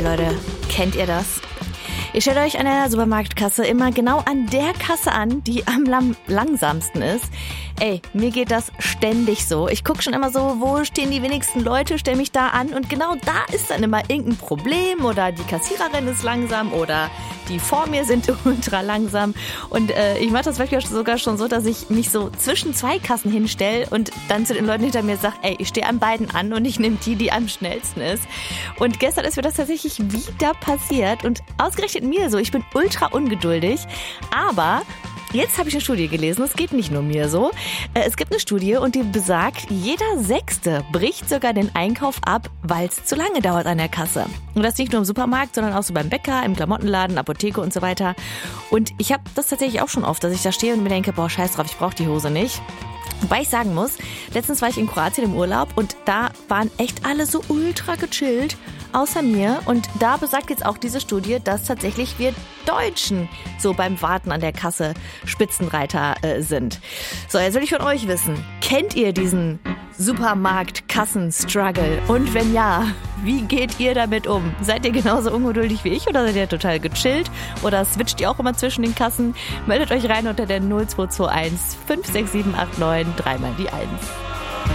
Ey Leute, kennt ihr das? Ihr stellt euch an der Supermarktkasse immer genau an der Kasse an, die am langsamsten ist. Ey, mir geht das ständig so. Ich gucke schon immer so, wo stehen die wenigsten Leute, stelle mich da an und genau da ist dann immer irgendein Problem oder die Kassiererin ist langsam oder die vor mir sind ultra langsam. Und ich mache das wirklich sogar schon so, dass ich mich so zwischen zwei Kassen hinstelle und dann zu den Leuten hinter mir sage, ey, ich stehe an beiden an und ich nehme die am schnellsten ist. Und gestern ist mir das tatsächlich wieder passiert und ausgerechnet mir so. Ich bin ultra ungeduldig, aber jetzt habe ich eine Studie gelesen, es geht nicht nur mir so. Es gibt eine Studie und die besagt, jeder Sechste bricht sogar den Einkauf ab, weil es zu lange dauert an der Kasse. Und das nicht nur im Supermarkt, sondern auch so beim Bäcker, im Klamottenladen, Apotheke und so weiter. Und ich habe das tatsächlich auch schon oft, dass ich da stehe und mir denke, boah, scheiß drauf, ich brauche die Hose nicht. Wobei ich sagen muss, letztens war ich in Kroatien im Urlaub und da waren echt alle so ultra gechillt, außer mir. Und da besagt jetzt auch diese Studie, dass tatsächlich wir Deutschen so beim Warten an der Kasse Spitzenreiter sind. So, jetzt will ich von euch wissen, kennt ihr diesen Supermarkt-Kassen-Struggle? Und wenn ja, wie geht ihr damit um? Seid ihr genauso ungeduldig wie ich oder seid ihr total gechillt? Oder switcht ihr auch immer zwischen den Kassen? Meldet euch rein unter der 0221 56789 3 mal die 1.